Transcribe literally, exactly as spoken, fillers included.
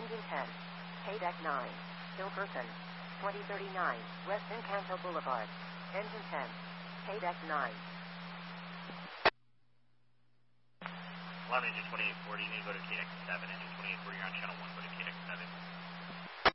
Engine ten. Paydeck nine. Hilkerson. twenty thirty-nine. West Encanto Boulevard. Engine ten. Paydeck nine. eleven, engine twenty-eight forty, you need to go to K X seven. Engine twenty-eight forty, you're on channel one, go to K X seven.